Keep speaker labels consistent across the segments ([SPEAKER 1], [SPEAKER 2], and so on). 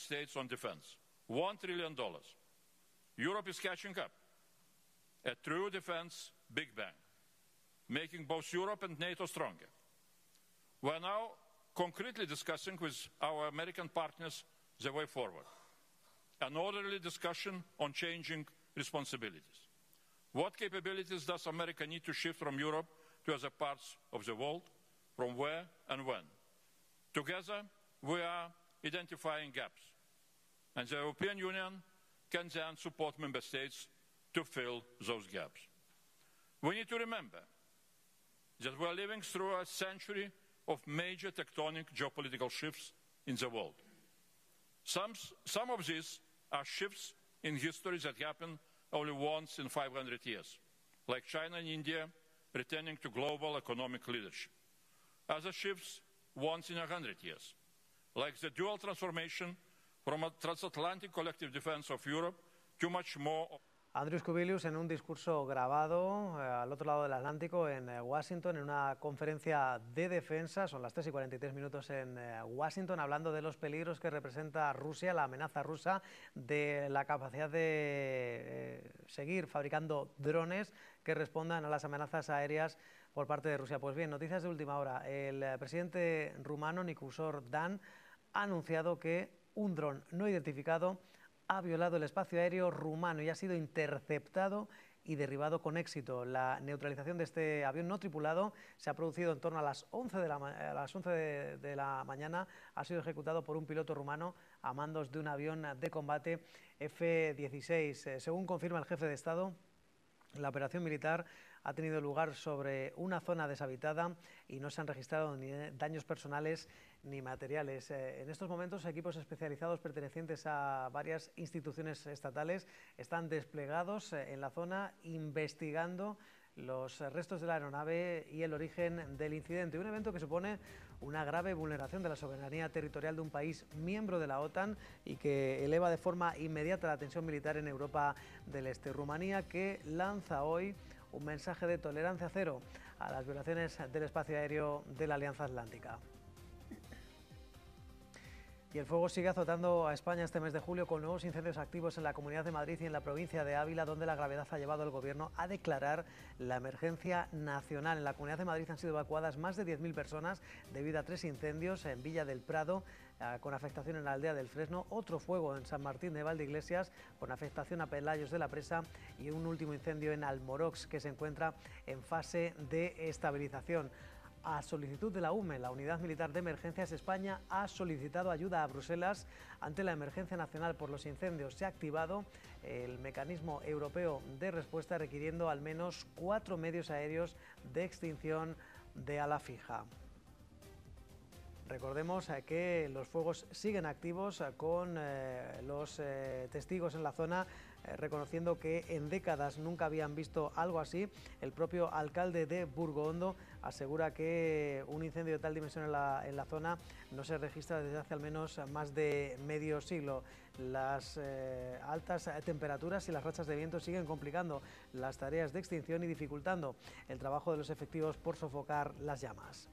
[SPEAKER 1] States on defense. $1 trillion. Europe is catching up. A true defense big bang, making both Europe and NATO stronger. We are now concretely discussing with our American partners the way forward. An orderly discussion on changing responsibilities. What capabilities does America need to shift from Europe to other parts of the world? From where and when? Together, we are identifying gaps. And the European Union can then support member states to fill those gaps. We need to remember that we are living through a century of major tectonic geopolitical shifts in the world. Some of these are shifts in history that happen only once in 500 years, like China and India returning to global economic leadership. Other shifts once in 100 years, like the dual transformation from a transatlantic collective defense of Europe to much more.
[SPEAKER 2] Andrius Kubilius en un discurso grabado al otro lado del Atlántico en Washington, en una conferencia de defensa, son las 3:43 en Washington, hablando de los peligros que representa Rusia, la amenaza rusa, de la capacidad de seguir fabricando drones que respondan a las amenazas aéreas por parte de Rusia. Pues bien, noticias de última hora. El presidente rumano, Nicusor Dan, ha anunciado que un dron no identificado ha violado el espacio aéreo rumano y ha sido interceptado y derribado con éxito. La neutralización de este avión no tripulado se ha producido en torno a las 11 de la mañana. Ha sido ejecutado por un piloto rumano a mandos de un avión de combate F-16. Según confirma el jefe de Estado, la operación militar ha tenido lugar sobre una zona deshabitada y no se han registrado ni daños personales ni materiales. En estos momentos, equipos especializados pertenecientes a varias instituciones estatales están desplegados en la zona investigando los restos de la aeronave y el origen del incidente. Un evento que supone una grave vulneración de la soberanía territorial de un país miembro de la OTAN y que eleva de forma inmediata la tensión militar en Europa del Este. Rumanía, que lanza hoy un mensaje de tolerancia cero a las violaciones del espacio aéreo de la Alianza Atlántica. Y el fuego sigue azotando a España este mes de julio con nuevos incendios activos en la Comunidad de Madrid y en la provincia de Ávila, donde la gravedad ha llevado al Gobierno a declarar la emergencia nacional. En la Comunidad de Madrid han sido evacuadas más de 10.000 personas debido a 3 incendios en Villa del Prado, con afectación en la aldea del Fresno, otro fuego en San Martín de Valdeiglesias con afectación a Pelayos de la Presa y un último incendio en Almorox, que se encuentra en fase de estabilización. A solicitud de la UME, la Unidad Militar de Emergencias, España ha solicitado ayuda a Bruselas ante la emergencia nacional por los incendios. Se ha activado el mecanismo europeo de respuesta, requiriendo al menos 4 medios aéreos de extinción de ala fija. Recordemos que los fuegos siguen activos, con los testigos en la zona reconociendo que en décadas nunca habían visto algo así. El propio alcalde de Burgondo asegura que un incendio de tal dimensión en la zona no se registra desde hace al menos más de medio siglo. Las altas temperaturas y las rachas de viento siguen complicando las tareas de extinción y dificultando el trabajo de los efectivos por sofocar las llamas.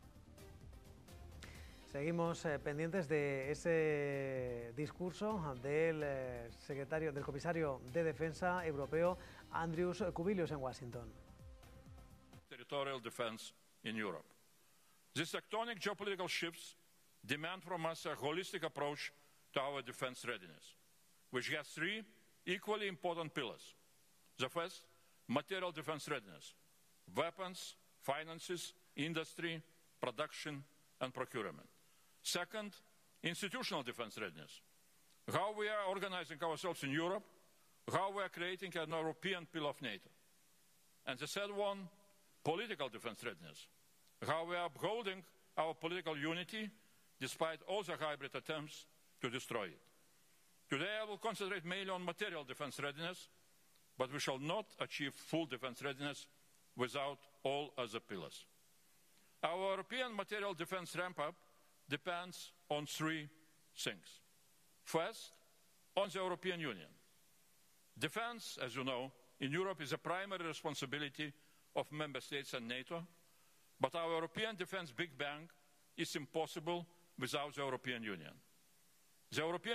[SPEAKER 2] Seguimos pendientes de ese discurso del comisario de Defensa europeo, Andrius Kubilius, en Washington.
[SPEAKER 1] Territorial defense in Europe. These tectonic geopolitical shifts demand from us a holistic approach to our defense readiness, which has 3 equally important pillars. The first, material defense readiness: weapons, finances, industry, production, and procurement. Second, institutional defense readiness: how we are organizing ourselves in Europe, how we are creating an European pillar of NATO. And the third one, political defense readiness: how we are upholding our political unity despite all the hybrid attempts to destroy it. Today I will concentrate mainly on material defense readiness, but we shall not achieve full defense readiness without all other pillars. Our European material defense ramp-up depends on 3 things. First, on the European Union. Defense, as you know, in Europe is a primary responsibility of member states and NATO, but our European defense big bang is impossible without the European Union. The European